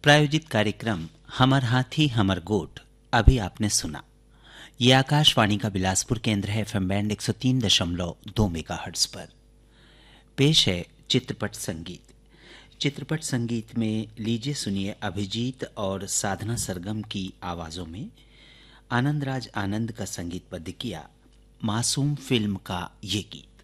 प्रायोजित कार्यक्रम हमर हाथी हमर गोठ अभी आपने सुना। ये आकाशवाणी का बिलासपुर केंद्र है। एफएम बैंड 103.2 मेगाहर्ट्ज पर पेश है चित्रपट संगीत। चित्रपट संगीत में लीजिए सुनिए अभिजीत और साधना सरगम की आवाजों में आनंद राज आनंद का संगीतबद्ध किया मासूम फिल्म का ये गीत।